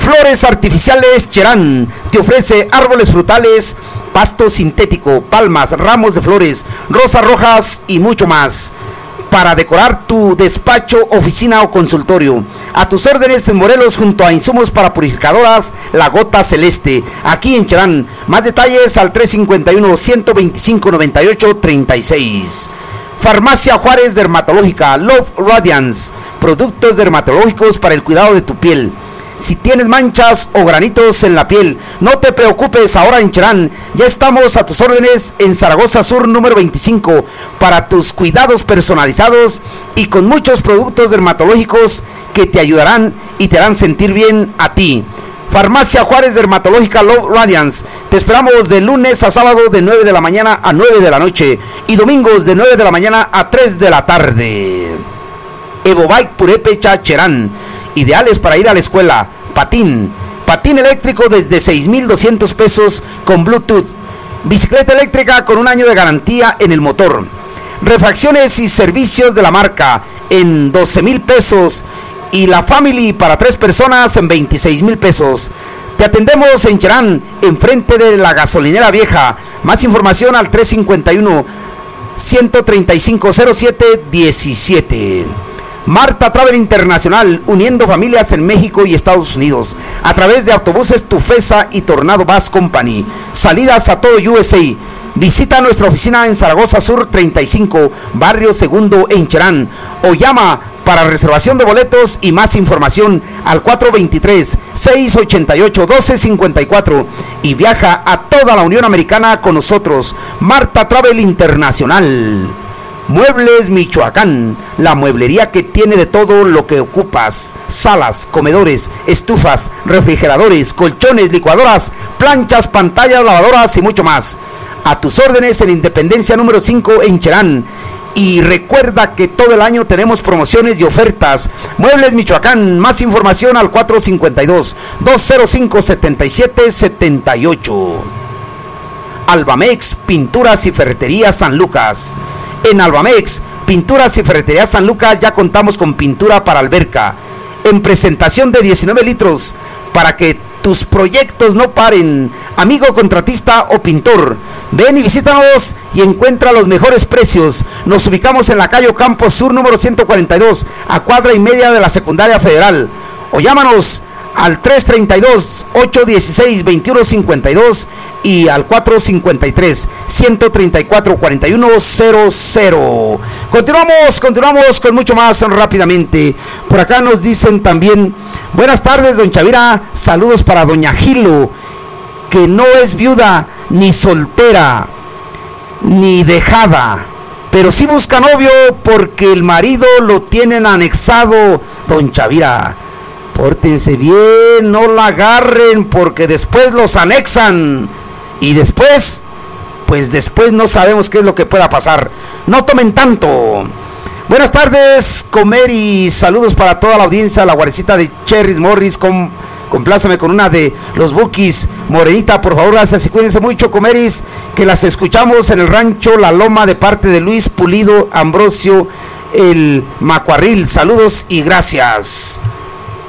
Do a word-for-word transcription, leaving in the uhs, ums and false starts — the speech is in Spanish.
Flores Artificiales Cherán te ofrece árboles frutales, pasto sintético, palmas, ramos de flores, rosas rojas y mucho más para decorar tu despacho, oficina o consultorio. A tus órdenes en Morelos junto a insumos para purificadoras La Gota Celeste, aquí en Cherán. Más detalles al tres cincuenta y uno, ciento veinticinco, noventa y ocho, treinta y seis. Farmacia Juárez Dermatológica, Love Radiance, productos dermatológicos para el cuidado de tu piel. Si tienes manchas o granitos en la piel, no te preocupes, ahora en Cherán ya estamos a tus órdenes en Zaragoza Sur número veinticinco para tus cuidados personalizados y con muchos productos dermatológicos que te ayudarán y te harán sentir bien a ti. Farmacia Juárez Dermatológica Love Radiance, te esperamos de lunes a sábado de nueve de la mañana a nueve de la noche y domingos de nueve de la mañana a tres de la tarde. Evobike Purépecha Cherán, ideales para ir a la escuela. Patín, patín eléctrico desde seis mil doscientos pesos con Bluetooth. Bicicleta eléctrica con un año de garantía en el motor. Refacciones y servicios de la marca en doce mil pesos y la Family para tres personas en veintiséis mil pesos. Te atendemos en Cherán, enfrente de la gasolinera vieja. Más información al tres cincuenta y uno, ciento treinta y cinco, cero siete diecisiete. Marta Travel Internacional, uniendo familias en México y Estados Unidos a través de autobuses Tufesa y Tornado Bus Company. Salidas a todo U S A. Visita nuestra oficina en Zaragoza Sur treinta y cinco, Barrio Segundo en Cherán, o llama para reservación de boletos y más información al cuatro veintitrés, seiscientos ochenta y ocho, doce cincuenta y cuatro y viaja a toda la Unión Americana con nosotros. Marta Travel Internacional. Muebles Michoacán, la mueblería que tiene de todo lo que ocupas: salas, comedores, estufas, refrigeradores, colchones, licuadoras, planchas, pantallas, lavadoras y mucho más. A tus órdenes en Independencia número cinco en Cherán. Y recuerda que todo el año tenemos promociones y ofertas. Muebles Michoacán, más información al cuatro cincuenta y dos, doscientos cinco, setenta y siete setenta y ocho. Albamex, Pinturas y Ferretería San Lucas. En Albamex, Pinturas y Ferretería San Lucas ya contamos con pintura para alberca en presentación de diecinueve litros para que tus proyectos no paren. Amigo contratista o pintor, ven y visítanos y encuentra los mejores precios. Nos ubicamos en la calle Ocampo Sur número ciento cuarenta y dos, a cuadra y media de la Secundaria Federal, o llámanos al tres treinta y dos, ochocientos dieciséis, veintiuno cincuenta y dos y al cuatro cincuenta y tres, ciento treinta y cuatro, cuarenta y uno cero cero. Continuamos, continuamos con mucho más rápidamente. Por acá nos dicen también: buenas tardes, don Chavira, saludos para doña Gilo, que no es viuda, ni soltera, ni dejada, pero sí busca novio porque el marido lo tienen anexado. Don Chavira, pórtense bien, no la agarren porque después los anexan. Y después, pues después no sabemos qué es lo que pueda pasar. No tomen tanto. Buenas tardes, comer y saludos para toda la audiencia. La guarecita de Cherries Morris, con, compláceme con una de los Bukis. Morenita, por favor, gracias y cuídense mucho, comeris, que las escuchamos en el rancho La Loma de parte de Luis Pulido Ambrosio, el Macuarril. Saludos y gracias.